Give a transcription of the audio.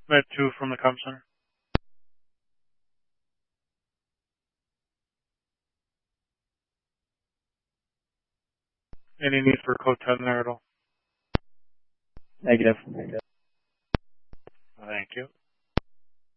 Med 2 from the comm center. Any need for code 10 there at all? Negative. Thank you.